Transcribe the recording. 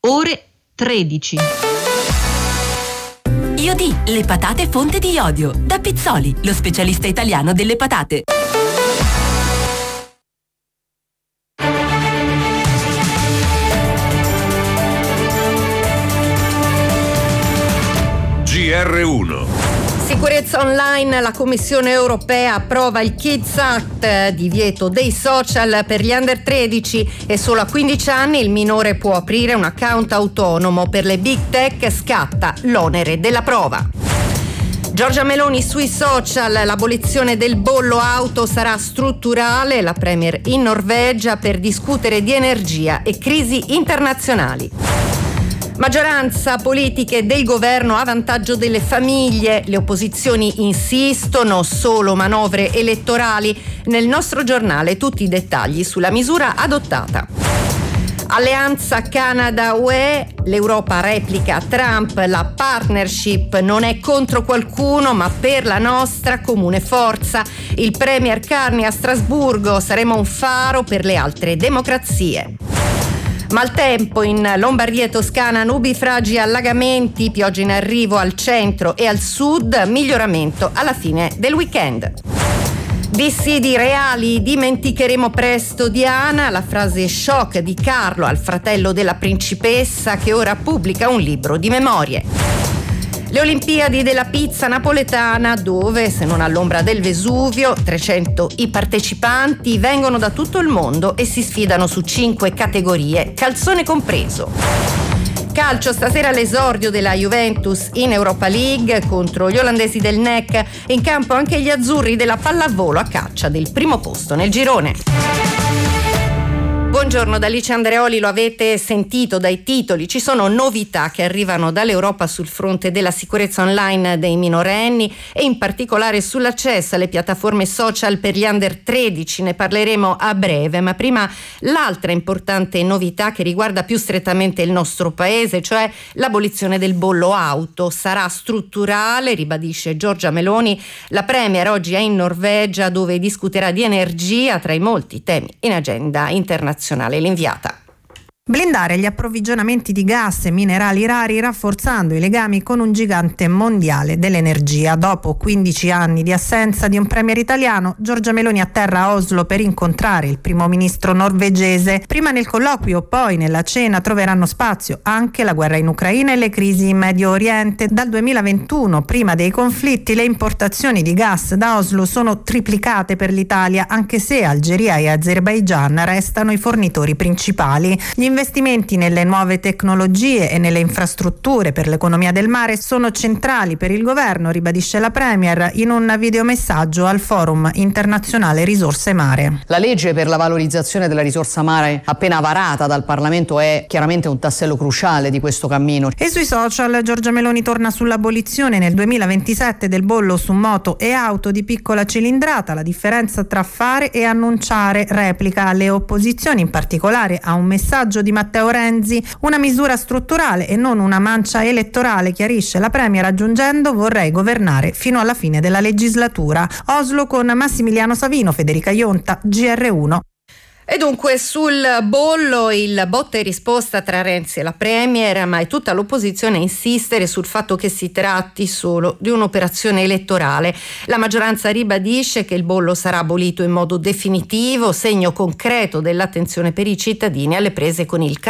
ore 13. Iodì, le patate fonte di iodio. Da Pizzoli, lo specialista italiano delle patate. GR1. Sicurezza online, la Commissione europea approva il Kids Act, divieto dei social per gli under 13 e solo a 15 anni il minore può aprire un account autonomo. Per le big tech scatta l'onere della prova. Giorgia Meloni sui social, l'abolizione del bollo auto sarà strutturale, la premier in Norvegia per discutere di energia e crisi internazionali. Maggioranza, politiche del governo a vantaggio delle famiglie, le opposizioni insistono, solo manovre elettorali. Nel nostro giornale tutti i dettagli sulla misura adottata. Alleanza Canada-UE, l'Europa replica Trump, la partnership non è contro qualcuno ma per la nostra comune forza. Il premier Carney a Strasburgo, saremo un faro per le altre democrazie. Maltempo in Lombardia e Toscana, nubifragi e allagamenti, piogge in arrivo al centro e al sud, miglioramento alla fine del weekend. Dissidi reali, dimenticheremo presto Diana, la frase shock di Carlo al fratello della principessa che ora pubblica un libro di memorie. Le Olimpiadi della pizza napoletana dove, se non all'ombra del Vesuvio, 300 i partecipanti vengono da tutto il mondo e si sfidano su 5 categorie, calzone compreso. Calcio, stasera l'esordio della Juventus in Europa League contro gli olandesi del NEC, in campo anche gli azzurri della pallavolo a caccia del primo posto nel girone. Buongiorno da Alice Andreoli, lo avete sentito dai titoli, ci sono novità che arrivano dall'Europa sul fronte della sicurezza online dei minorenni e in particolare sull'accesso alle piattaforme social per gli under 13, ne parleremo a breve, ma prima l'altra importante novità che riguarda più strettamente il nostro paese, cioè l'abolizione del bollo auto, sarà strutturale, ribadisce Giorgia Meloni, la premier oggi è in Norvegia dove discuterà di energia tra i molti temi in agenda internazionale. L'inviata. Blindare gli approvvigionamenti di gas e minerali rari rafforzando i legami con un gigante mondiale dell'energia. Dopo 15 anni di assenza di un premier italiano, Giorgia Meloni atterra a Oslo per incontrare il primo ministro norvegese. Prima nel colloquio, poi nella cena troveranno spazio anche la guerra in Ucraina e le crisi in Medio Oriente. Dal 2021, prima dei conflitti, le importazioni di gas da Oslo sono triplicate per l'Italia, anche se Algeria e Azerbaigian restano i fornitori principali. Gli investimenti nelle nuove tecnologie e nelle infrastrutture per l'economia del mare sono centrali per il governo, ribadisce la Premier in un videomessaggio al Forum internazionale Risorse Mare. La legge per la valorizzazione della risorsa mare appena varata dal Parlamento è chiaramente un tassello cruciale di questo cammino. E sui social Giorgia Meloni torna sull'abolizione nel 2027 del bollo su moto e auto di piccola cilindrata, la differenza tra fare e annunciare, replica alle opposizioni, in particolare a un messaggio di Matteo Renzi, una misura strutturale e non una mancia elettorale, chiarisce la Premier aggiungendo: vorrei governare fino alla fine della legislatura. Oslo con Massimiliano Savino, Federica Ionta, GR1. E dunque sul bollo il botta e risposta tra Renzi e la Premier, ma è tutta l'opposizione a insistere sul fatto che si tratti solo di un'operazione elettorale. La maggioranza ribadisce che il bollo sarà abolito in modo definitivo, segno concreto dell'attenzione per i cittadini alle prese con il